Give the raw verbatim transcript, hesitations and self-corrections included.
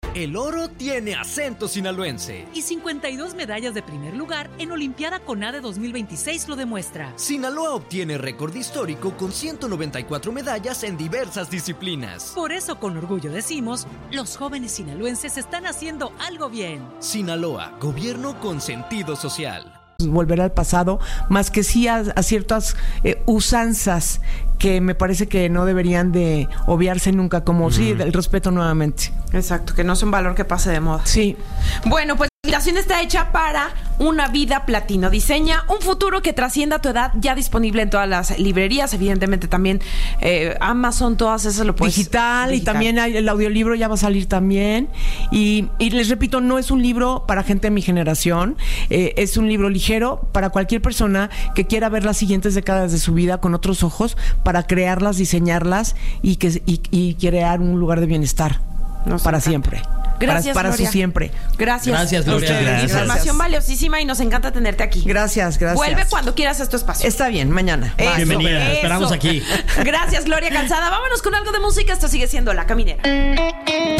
El oro tiene acento sinaloense. Y cincuenta y dos medallas de primer lugar en Olimpiada CONADE dos mil veintiséis lo demuestra. Sinaloa obtiene récord histórico con ciento noventa y cuatro medallas en diversas disciplinas. Por eso con orgullo decimos, los jóvenes sinaloenses están haciendo algo bien. Sinaloa, gobierno con sentido social. Volver al pasado, más que sí a, a ciertas eh, usanzas que me parece que no deberían de obviarse nunca, como mm. sí, el respeto nuevamente. Exacto, que no es un valor que pase de moda. Sí. Bueno, pues la invitación está hecha para una vida platino. Diseña un futuro que trascienda tu edad, ya disponible en todas las librerías, evidentemente también eh, Amazon, todas esas lo puedes... Digital, digital, y también hay, el audiolibro ya va a salir también. Y, y les repito, no es un libro para gente de mi generación, eh, es un libro ligero para cualquier persona que quiera ver las siguientes décadas de su vida con otros ojos, para crearlas, diseñarlas y, que, y, y crear un lugar de bienestar nos para encanta. Siempre. Gracias, para, para Gloria. su siempre. Gracias. Gracias, Gloria. Gracias. Información valiosísima y nos encanta tenerte aquí. Gracias, gracias. Vuelve cuando quieras a tu espacio. Está bien, mañana. Eso, bienvenida, eso. Esperamos aquí. Gracias, Gloria Calzada. Vámonos con algo de música. Esto sigue siendo La Caminera.